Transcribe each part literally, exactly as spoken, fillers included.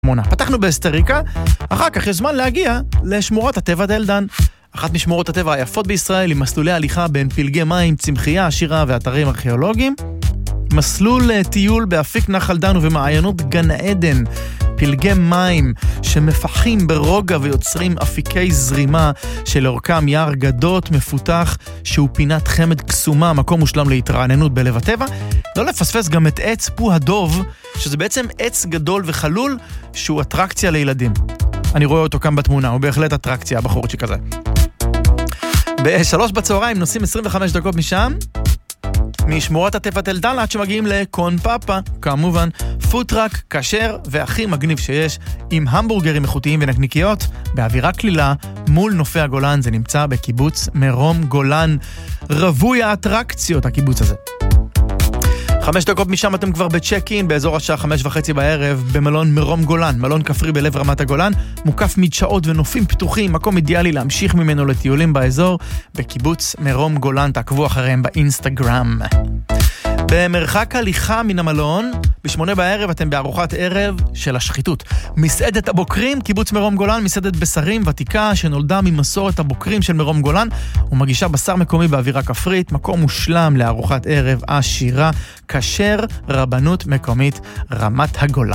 פתחנו באסטריקה, אחר כך יש זמן להגיע לשמורת הטבע דלדן. אחת משמורות הטבע היפות בישראל, עם מסלולי הליכה בין פלגי מים, צמחייה עשירה ואתרים ארכיאולוגיים. מסלול טיול באפיק נחל דן ובמעיינות גן עדן, פלגי מים שמפחים ברוגע ויוצרים אפיקי זרימה שלאורכם יער גדות מפותח שהוא פינת חמד קסומה, מקום מושלם להתרעננות בלב הטבע. לא לפספס גם את עץ פו הדוב, שזה בעצם עץ גדול וחלול שהוא אטרקציה לילדים. אני רואה אותו כאן בתמונה, הוא בהחלט אטרקציה, הבחורצ'יק הזה. בשלוש בצהריים נוסעים עשרים וחמש דקות משם, משמורת הטבע דלדן עד שמגיעים לקון פאפה, כמובן פוטרק, כשר והכי מגניב שיש, עם המבורגרים איכותיים ונקניקיות, באווירה כלילה מול נופי הגולן. זה נמצא בקיבוץ מרום גולן, רבוי האטרקציות הקיבוץ הזה. חמש דקות משם אתם כבר בצ'ק-אין, באזור השעה חמש וחצי בערב, במלון מרום גולן, מלון כפרי בלב רמת הגולן, מוקף מדשאות ונופים פתוחים, מקום אידיאלי להמשיך ממנו לטיולים באזור, בקיבוץ מרום גולן, תעקבו אחריהם באינסטגרם. במרחק הליכה מן המלון, בשמונה בערב אתם בארוחת ערב של השחיתות. מסעדת הבוקרים, קיבוץ מרום גולן, מסעדת בשרים ותיקה שנולדה ממסורת הבוקרים של מרום גולן, ומגישה בשר מקומי באווירה כפרית, מקום מושלם לארוחת ערב עשירה, כשר, רבנות מקומית, רמת הגולן.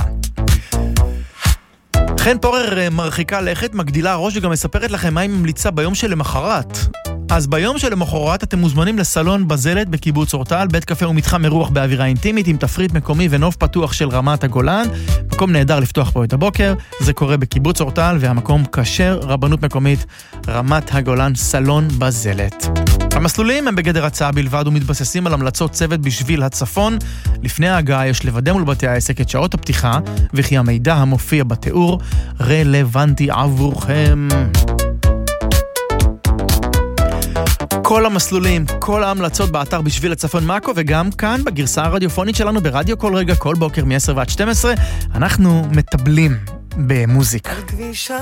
חן פורר מרחיקה לכת, מגדילה ראש וגם מספרת לכם מה היא ממליצה ביום שלמחרת. אז ביום שלמחרת אתם מוזמנים לסלון בזלת בקיבוץ אורטל, בית קפה ומתחם אירוח באווירה אינטימית עם תפריט מקומי ונוף פתוח של רמת הגולן. מקום נהדר לפתוח פה את הבוקר, זה קורה בקיבוץ אורטל והמקום כשר, רבנות מקומית, רמת הגולן, סלון בזלת. המסלולים הם בגדר הצעה בלבד ומתבססים על המלצות צוות בשביל הצפון. לפני ההגעה יש לוודא מול בתי העסק את שעות הפתיחה, וכי המידע המופיע בתיאור רלוונטי עבורכם. כל המסלולים, כל ההמלצות באתר בשביל הצפון מאקו, וגם כאן בגרסה הרדיופונית שלנו ברדיו כל רגע, כל בוקר מ-עשר ועד שתים עשרה, אנחנו מטבלים במוזיקה.